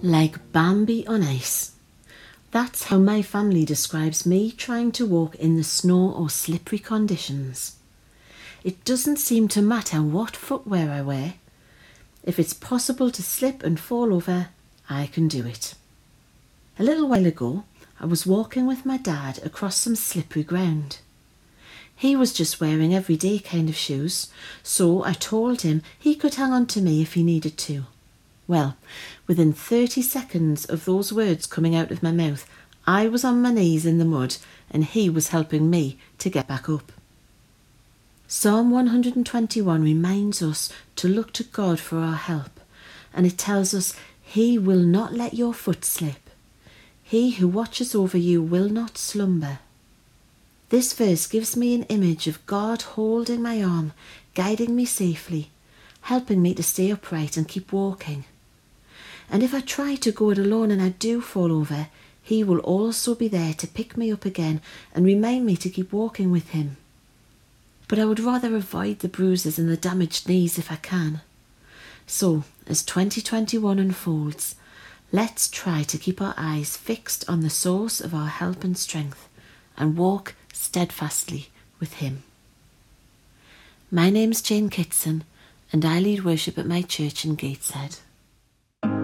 Like Bambi on ice. That's how my family describes me trying to walk in the snow or slippery conditions. It doesn't seem to matter what footwear I wear. If it's possible to slip and fall over, I can do it. A little while ago, I was walking with my dad across some slippery ground. He was just wearing everyday kind of shoes, so I told him he could hang on to me if he needed to. Well, within 30 seconds of those words coming out of my mouth, I was on my knees in the mud and he was helping me to get back up. Psalm 121 reminds us to look to God for our help, and it tells us He will not let your foot slip. He who watches over you will not slumber. This verse gives me an image of God holding my arm, guiding me safely, helping me to stay upright and keep walking. And if I try to go it alone and I do fall over, He will also be there to pick me up again and remind me to keep walking with Him. But I would rather avoid the bruises and the damaged knees if I can. So, as 2021 unfolds, let's try to keep our eyes fixed on the source of our help and strength and walk steadfastly with Him. My name's Jane Kitson and I lead worship at my church in Gateshead.